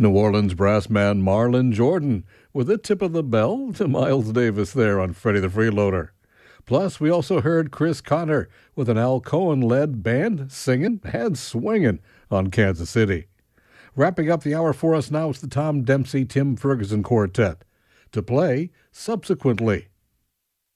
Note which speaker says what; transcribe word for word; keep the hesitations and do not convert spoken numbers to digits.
Speaker 1: New Orleans brass man Marlon Jordan with a tip of the bell to Miles Davis there on Freddie the Freeloader. Plus, we also heard Chris Connor with an Al Cohen-led band singing and swinging on Kansas City. Wrapping up the hour for us now is the Tom Dempsey, Tim Ferguson Quartet. To play, Subsequently,